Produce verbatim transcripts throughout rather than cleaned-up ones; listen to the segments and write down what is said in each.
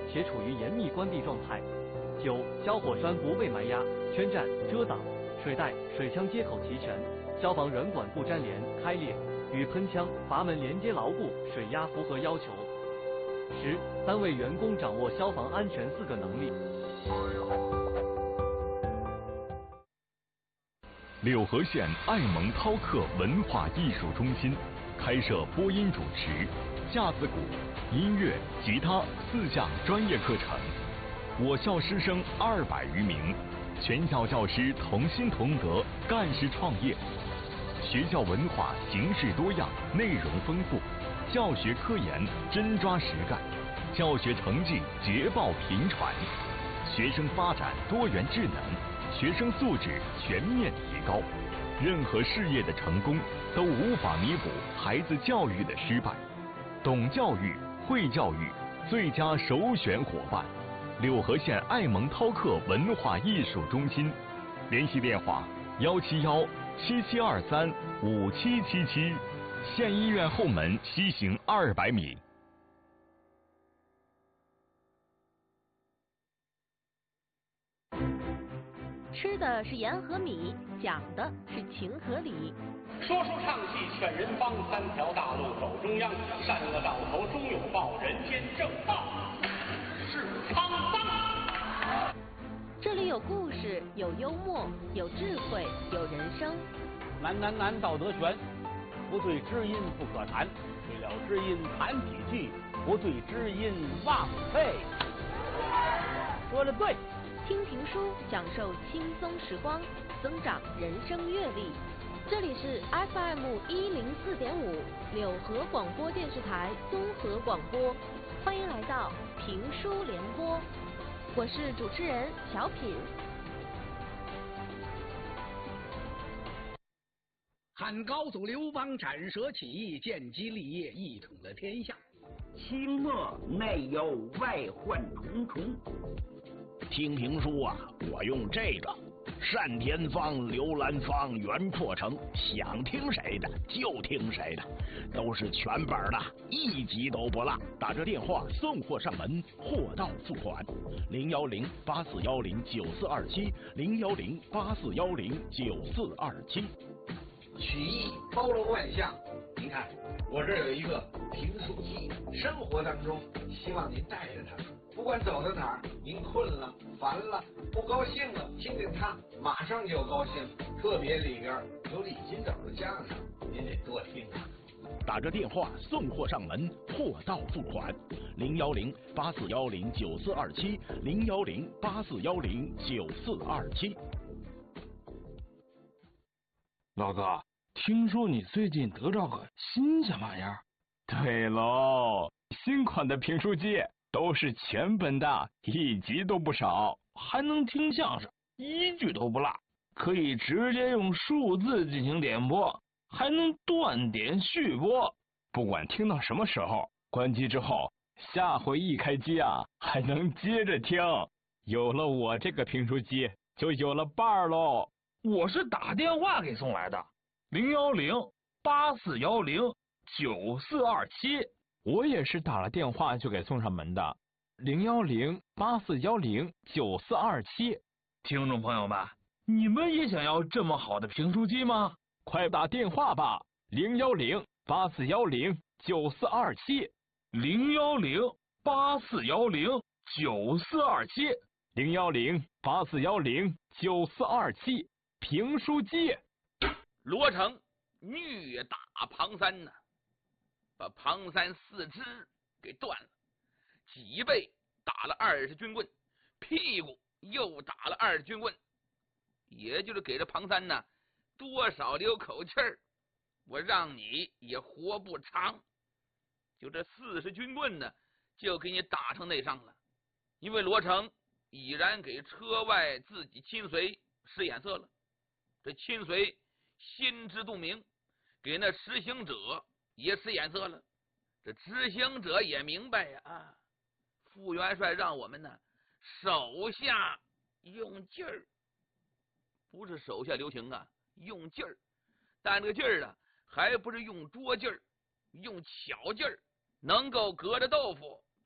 且处于严密关闭状态。九、消火栓不被埋压，圈站、遮挡、水带、水枪接口齐全，消防软管不粘连、开裂，与喷枪、阀门连接牢固，水压符合要求。十、单位员工掌握消防安全四个能力。 柳河县爱蒙涛克文化艺术中心开设播音主持、架子鼓、音乐、吉他四项专业课程。我校师生二百余名，全校教师同心同德，干事创业。学校文化形式多样，内容丰富，教学科研真抓实干，教学成绩捷报频传，学生发展多元智能，学生素质全面提高。任何事业的成功都无法弥补孩子教育的失败。懂教育、会教育，最佳首选伙伴。柳河县爱蒙涛克文化艺术中心，联系电话：幺七幺七七二三五七七七，县医院后门西行二百米。 吃的是盐和米，讲的是情和理。 说书唱戏劝人方，三条大路走中央，善恶到头终有报，人间正道是沧桑。 这里有故事，有幽默，有智慧，有人生。 难难难，道德悬，不对知音不可谈，对了知音谈几句，不对知音枉费。说的对。 听评书，享受轻松时光，增长人生阅历。这里是 F M 一零四点五柳河广播电视台综合广播，欢迎来到评书联播，我是主持人小品。 汉高祖刘邦斩蛇起义，建基立业，一统了天下。 清末内忧外患重重。 听评书啊，我用这个单田芳、刘兰芳、袁阔成，想听谁的就听谁的，都是全本的，一集都不落。打这电话送货上门，货到付款。零幺零八四幺零九四二七，零幺零八四幺零九四二七。 曲艺包罗万象，您看我这有一个评书机，生活当中希望您带着它。不管走到哪儿，您困了、烦了、不高兴了，听听它，马上就高兴。特别里边有李金斗的相声，您得多听啊。 打着电话送货上门，货到付款。零幺零八四幺零九四二七，零幺零八四幺零九四二七。 老哥，听说你最近得着个新鲜玩意儿？ 对喽，新款的评书机。都是全本的，一集都不少， 还能听相声，一句都不落，可以直接用数字进行点播，还能断点续播。 不管听到什么时候，关机之后，下回一开机啊，还能接着听。有了我这个评书机，就有了伴儿喽。 我是打电话给送来的，零幺零八四幺零九四二七。 我也是打了电话就给送上门的，零幺零八四幺零九四二七。 听众朋友们，你们也想要这么好的评书机吗？ 快打电话吧，零幺零八四幺零九四二七， 零幺零八四幺零九四二七， 零幺零八四幺零九四二七。评书机。 罗成虐打庞三呢。把庞三四肢给断了，脊背打了二十军棍，屁股又打了二十军棍，也就是给这庞三呢多少留口气儿，我让你也活不长。就这四十军棍呢，就给你打成内伤了。因为罗成已然给车外自己亲随使眼色了，这亲随心知肚明，给那实行者也使眼色了，这执行者也明白呀啊！副元帅让我们呢手下用劲儿，不是手下留情啊，用劲儿。但这个劲儿啊，还不是用拙劲儿，用巧劲儿，能够隔着豆腐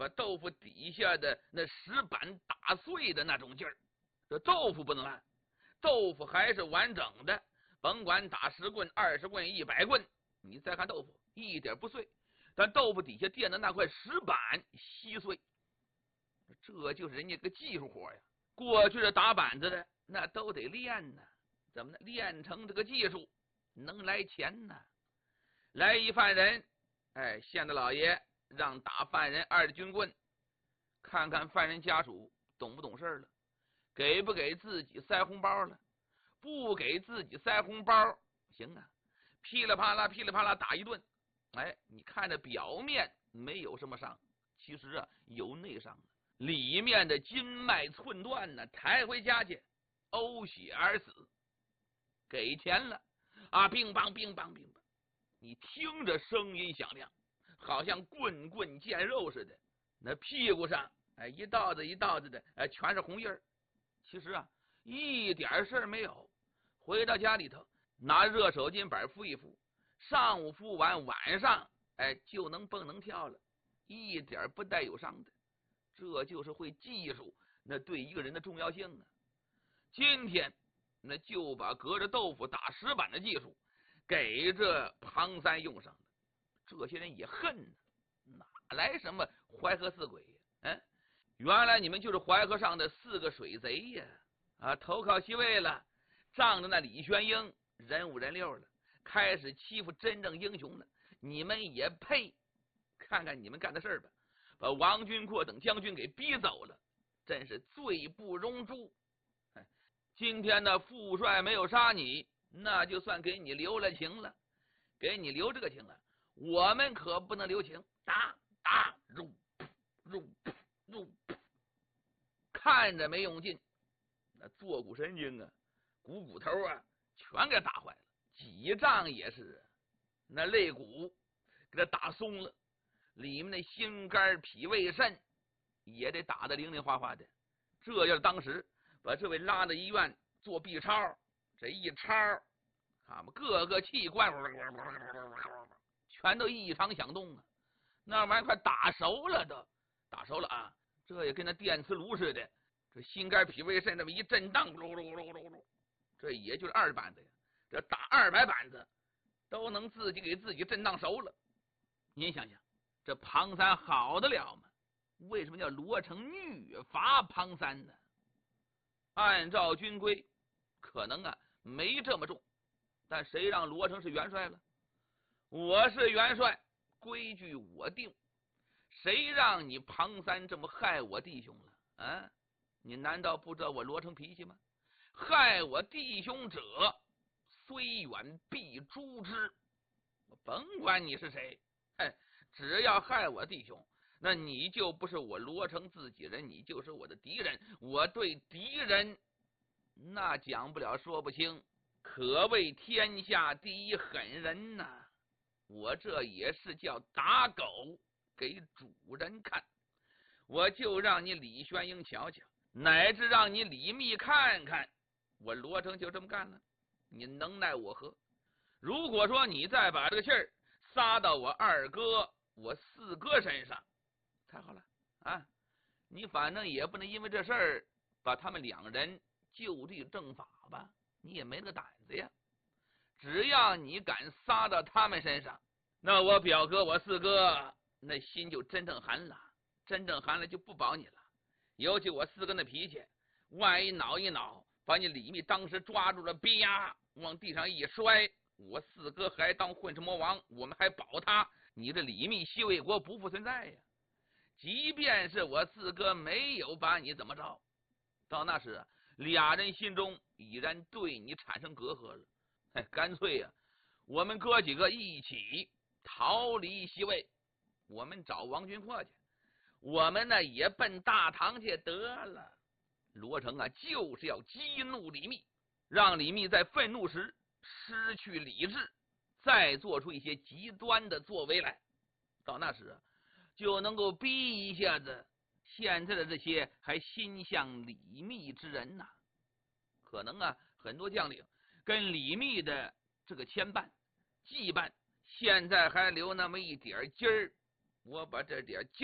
把豆腐底下的那石板打碎的那种劲儿。这豆腐不能烂，豆腐还是完整的，甭管打十棍、二十棍、一百棍，你再看豆腐一点不碎，但豆腐底下垫的那块石板稀碎。这就是人家个技术活呀。过去的打板子的那都得练呢，怎么呢？练成这个技术能来钱呢。来一犯人，哎，县的老爷让打犯人二十军棍，看看犯人家属懂不懂事了，给不给自己塞红包了，不给自己塞红包，行啊，噼里啪啦噼里啪啦打一顿。哎，你看着表面没有什么伤，其实啊有内伤，里面的筋脉寸断呢，抬回家去呕血而死。给钱了啊，乒乓乒乓乒乓，你听着声音响亮，好像棍棍见肉似的。那屁股上哎一道子一道子的哎全是红印儿，其实啊一点事儿没有。回到家里头拿热手巾板敷一敷，上午敷完，晚上哎就能蹦能跳了，一点不带有伤的。这就是会技术那对一个人的重要性啊。今天那就把隔着豆腐打石板的技术给这庞三用上了。这些人也恨呢，哪来什么淮河四鬼呀？嗯，原来你们就是淮河上的四个水贼呀！啊，投靠西魏了，仗着那李玄英人五人六了，开始欺负真正英雄了。你们也配？看看你们干的事儿吧，把王君阔等将军给逼走了，真是罪不容诛。哎，今天呢，副帅没有杀你，那就算给你留了情了，给你留这个情了。我们可不能留情，打打入入入，看着没用劲，那坐骨神经啊、股骨头啊，全给打坏了。几仗也是，那肋骨给他打松了，里面的心肝脾胃肾也得打得零零花花的。这要是当时把这位拉到医院做 B 超，这一超，他们各个器官全都异常响动啊，那玩意儿快打熟了都，打熟了啊！这也跟那电磁炉似的，这心肝脾胃肾这么一震荡，这也就是二板子呀。这打二百板子都能自己给自己震荡熟了。您想想，这庞三好得了吗？为什么叫罗成虐罚庞三呢？按照军规，可能啊没这么重，但谁让罗成是元帅了？我是元帅，规矩我定，谁让你庞三这么害我弟兄了啊？你难道不知道我罗成脾气吗？害我弟兄者，虽远必诛之。我甭管你是谁，嘿，只要害我弟兄，那你就不是我罗成自己人，你就是我的敌人。我对敌人那讲不了说不清，可谓天下第一狠人呐、啊！我这也是叫打狗给主人看，我就让你李玄英瞧瞧，乃至让你李密看看，我罗成就这么干了，你能奈我何？如果说你再把这个气儿撒到我二哥、我四哥身上，太好了啊！你反正也不能因为这事儿把他们两人就地正法吧，你也没那个胆子呀。只要你敢撒到他们身上，那我表哥我四哥那心就真正寒了，真正寒了就不保你了。尤其我四哥那脾气，万一挠一挠，把你李密当时抓住了，啪往地上一摔，我四哥还当混世魔王，我们还保他，你这李密西魏国不复存在呀。即便是我四哥没有把你怎么着，到那时俩人心中已然对你产生隔阂了。哎，干脆呀、啊，我们哥几个一起逃离西魏，我们找王君阔去，我们呢也奔大唐去得了。罗成啊，就是要激怒李密，让李密在愤怒时失去理智，再做出一些极端的作为来。到那时啊，就能够逼一下子现在的这些还心向李密之人呐、啊。可能啊，很多将领跟李密的这个牵绊、羁绊，现在还留那么一点筋儿，我把这点筋儿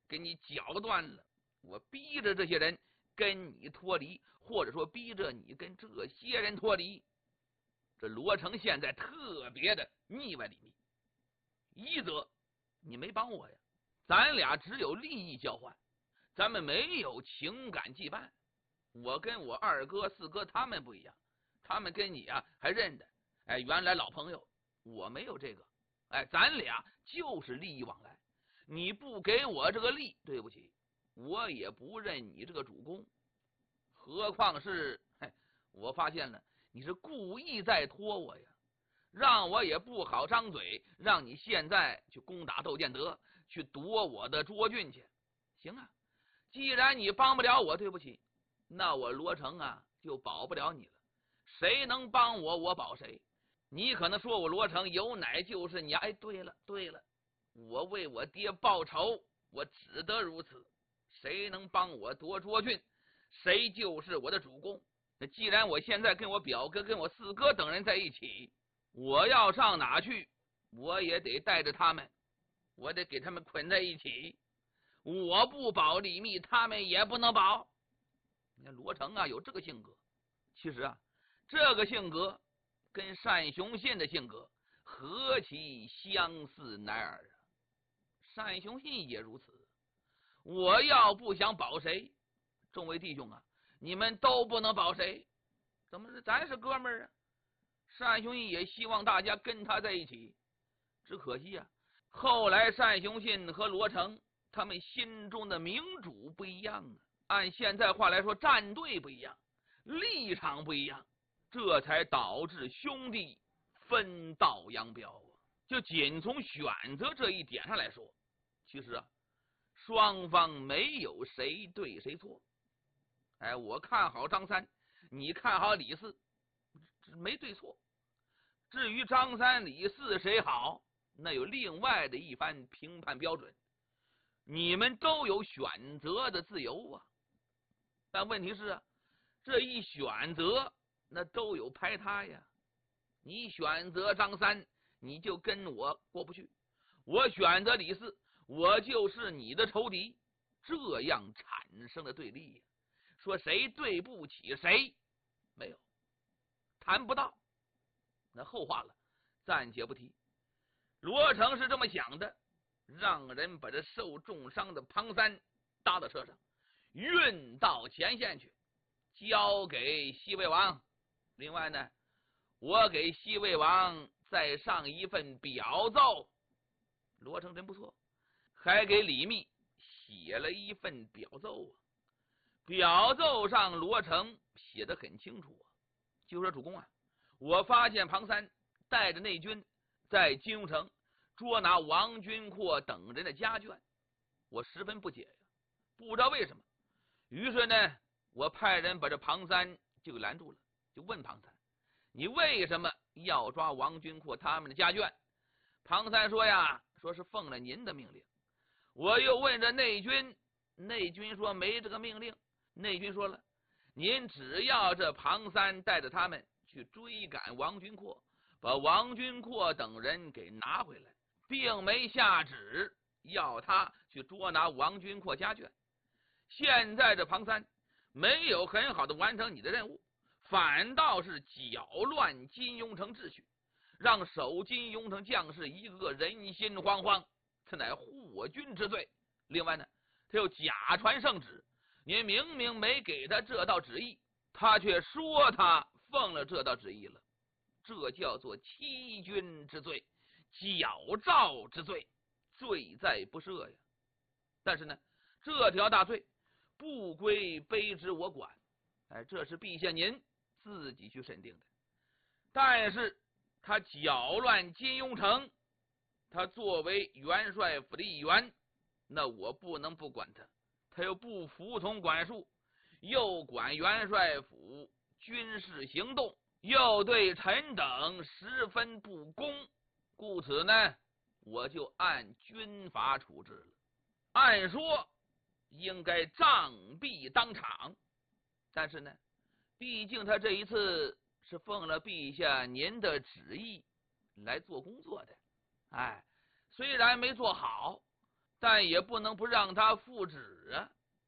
给你搅断了，我逼着这些人跟你脱离，或者说逼着你跟这些人脱离。这罗成现在特别的腻歪里面，一则你没帮我呀，咱俩只有利益交换，咱们没有情感羁绊。我跟我二哥四哥他们不一样，他们跟你啊还认得，哎，原来老朋友，我没有这个，哎，咱俩就是利益往来，你不给我这个利，对不起，我也不认你这个主公。何况是，嘿，我发现了你是故意在拖我呀，让我也不好张嘴，让你现在去攻打窦建德，去夺我的涿郡去。行啊，既然你帮不了我，对不起，那我罗成啊就保不了你了。谁能帮我，我保谁。你可能说我罗成有奶就是娘，哎，对了对了，我为我爹报仇，我只得如此。谁能帮我夺涿郡，谁就是我的主公。那既然我现在跟我表哥跟我四哥等人在一起，我要上哪去，我也得带着他们，我得给他们捆在一起。我不保李密，他们也不能保。你看罗成啊有这个性格，其实啊这个性格跟单雄信的性格何其相似乃尔啊！单雄信也如此。我要不想保谁，众位弟兄啊，你们都不能保谁。怎么是咱是哥们儿啊？单雄信也希望大家跟他在一起，只可惜啊，后来单雄信和罗成他们心中的明主不一样啊，按现在话来说，战队不一样，立场不一样，这才导致兄弟分道扬镳啊。就仅从选择这一点上来说，其实啊，双方没有谁对谁错。哎，我看好张三，你看好李四，没对错。至于张三李四谁好，那有另外的一番评判标准，你们都有选择的自由啊。但问题是啊，这一选择那都有排他呀。你选择张三，你就跟我过不去；我选择李四，我就是你的仇敌。这样产生的对立呀，说谁对不起谁，没有，谈不到。那后话了，暂且不提。罗成是这么想的，让人把这受重伤的庞三搭到车上，运到前线去，交给西魏王。另外呢，我给西魏王再上一份表奏。罗成真不错，还给李密写了一份表奏啊。表奏上罗成写得很清楚啊，就说主公啊，我发现庞三带着内军在金庸城捉拿王君阔等人的家眷，我十分不解呀，不知道为什么。于是呢，我派人把这庞三就给拦住了，就问庞三，你为什么要抓王君阔他们的家眷？庞三说呀，说是奉了您的命令。我又问着内军，内军说没这个命令。内军说了，您只要这庞三带着他们去追赶王君阔，把王君阔等人给拿回来，并没下旨要他去捉拿王君阔家眷。现在这庞三没有很好的完成你的任务，反倒是搅乱金庸城秩序，让守金庸城将士一个个人心惶惶，此乃护我军之罪。另外呢，他又假传圣旨，您明明没给他这道旨意，他却说他奉了这道旨意了，这叫做欺君之罪，矫诏之罪，罪在不赦呀。但是呢，这条大罪不归卑职我管，哎，这是陛下您自己去审定的。但是他搅乱金庸城，他作为元帅府的一员，那我不能不管他。他又不服从管束，又管元帅府军事行动，又对臣等十分不公，故此呢，我就按军法处置了。按说应该杖毙当场，但是呢，毕竟他这一次是奉了陛下您的旨意来做工作的，哎，虽然没做好， 但也不能不让他复旨啊。